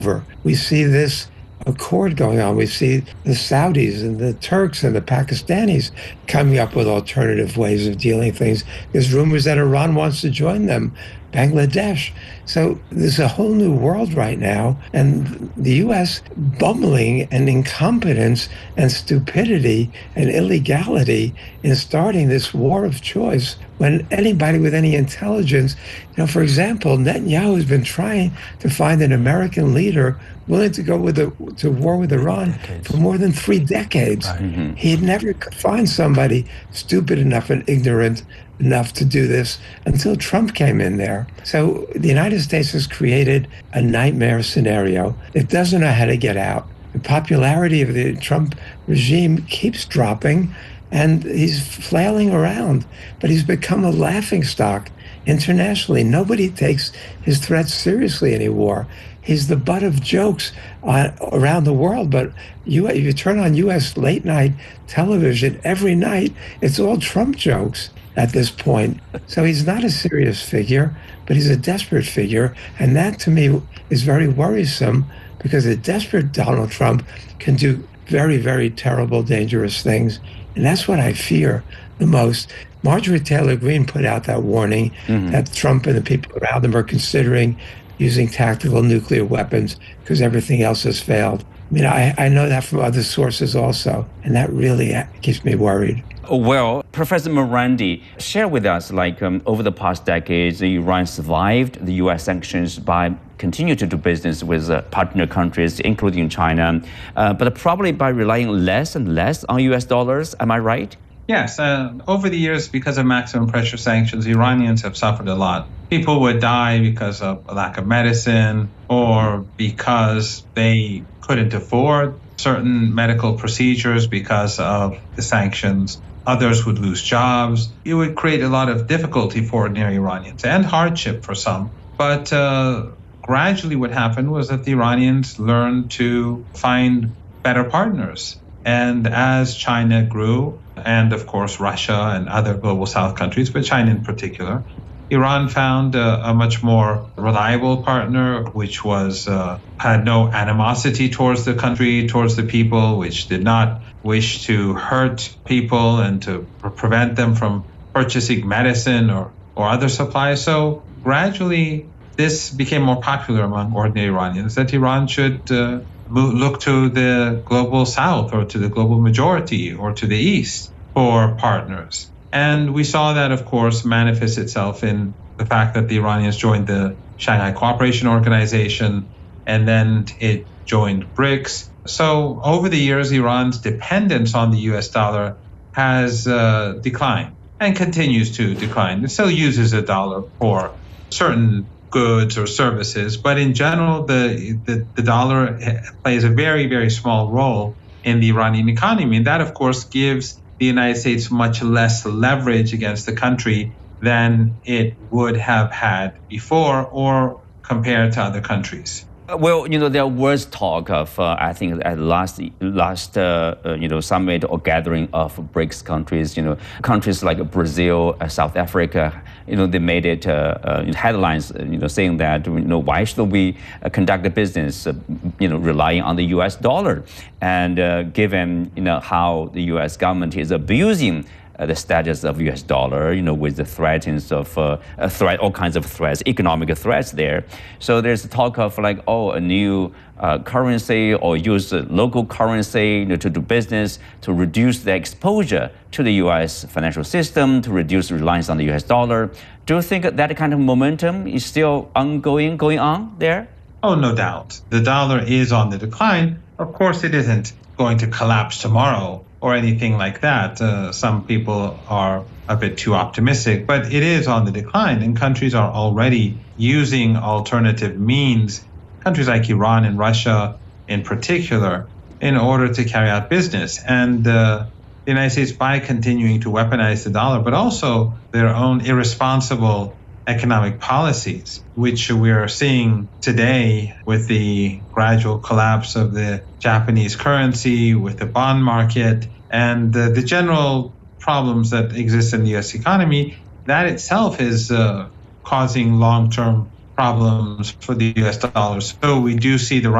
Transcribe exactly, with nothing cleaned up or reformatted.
We see this accord going on. We see the Saudis and the Turks and the Pakistanis coming up with alternative ways of dealing things. There's rumors that Iran wants to join them, Bangladesh. So there's a whole new world right now, and the U S bumbling and incompetence and stupidity and illegality in starting this war of choice when anybody with any intelligence, you know, for example, Netanyahu has been trying to find an American leader willing to go with a, to war with Iran for more than three decades. Mm-hmm. He never could find somebody stupid enough and ignorant enough to do this until Trump came in there. So the United States has created a nightmare scenario. It doesn't know how to get out. The popularity of the Trump regime keeps dropping, and he's flailing around, but he's become a laughingstock internationally. Nobody takes his threats seriously anymore. He's the butt of jokes uh, around the world, but you, if you turn on U S late night television every night, it's all Trump jokes at this point. So he's not a serious figure, but he's a desperate figure, and that to me is very worrisome, because a desperate Donald Trump can do very, very terrible, dangerous things, and that's what I fear the most. Marjorie Taylor Greene put out that warning mm-hmm. that Trump and the people around him are considering using tactical nuclear weapons because everything else has failed. I mean, I, I know that from other sources also, and that really keeps me worried. Well, Professor Marandi, share with us, like um, over the past decades, Iran survived the U S sanctions by continuing to do business with uh, partner countries, including China, uh, but probably by relying less and less on U S dollars. Am I right? Yes. Uh, over the years, because of maximum pressure sanctions, Iranians have suffered a lot. People would die because of a lack of medicine or because they couldn't afford certain medical procedures because of the sanctions. Others would lose jobs. It would create a lot of difficulty for ordinary Iranians and hardship for some. But uh, gradually what happened was that the Iranians learned to find better partners. And as China grew, and of course Russia and other global South countries, but China in particular, Iran found a, a much more reliable partner, which was uh, had no animosity towards the country, towards the people, which did not wish to hurt people and to prevent them from purchasing medicine or, or other supplies. So gradually, this became more popular among ordinary Iranians, that Iran should uh, look to the global South or to the global majority or to the East for partners. And we saw that, of course, manifest itself in the fact that the Iranians joined the Shanghai Cooperation Organization, and then it joined BRICS. So over the years, Iran's dependence on the U S dollar has uh, declined and continues to decline. It still uses a dollar for certain goods or services, but in general, the, the, the dollar plays a very, very small role in the Iranian economy. And that, of course, gives the United States much less leverage against the country than it would have had before or compared to other countries. Well, you know, there was talk of, uh, I think, at last last uh, uh, you know summit or gathering of BRICS countries. You know, countries like Brazil, uh, South Africa. You know, they made it uh, uh, headlines. You know, saying that, you know, why should we uh, conduct the business, uh, you know, relying on the U S dollar, and uh, given you know how the U S government is abusing Uh, the status of U S dollar, you know, with the threats of uh, a threat, all kinds of threats, economic threats there. So there's talk of like, oh, a new uh, currency or use a local currency, you know, to do business, to reduce the exposure to the U S financial system, to reduce reliance on the U S dollar. Do you think that kind of momentum is still ongoing, going on there? Oh, no doubt. The dollar is on the decline. Of course, it isn't going to collapse tomorrow or anything like that. Uh, some people are a bit too optimistic, but it is on the decline, and countries are already using alternative means, countries like Iran and Russia in particular, in order to carry out business. And uh, the United States, by continuing to weaponize the dollar, but also their own irresponsible economic policies, which we are seeing today with the gradual collapse of the Japanese currency, with the bond market, and uh, the general problems that exist in the U S economy, that itself is uh, causing long-term problems for the U S dollar. So we do see the